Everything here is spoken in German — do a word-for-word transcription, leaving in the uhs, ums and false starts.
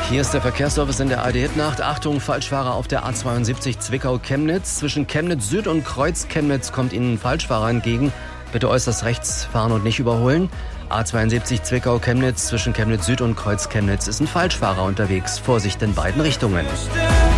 Hier ist der Verkehrsservice in der A R D-Hit-Nacht. Achtung, Falschfahrer auf der A zweiundsiebzig Zwickau-Chemnitz. Zwischen Chemnitz Süd und Kreuz Chemnitz kommt Ihnen ein Falschfahrer entgegen. Bitte äußerst rechts fahren und nicht überholen. A zweiundsiebzig Zwickau-Chemnitz. Zwischen Chemnitz Süd und Kreuz Chemnitz ist ein Falschfahrer unterwegs. Vorsicht in beiden Richtungen.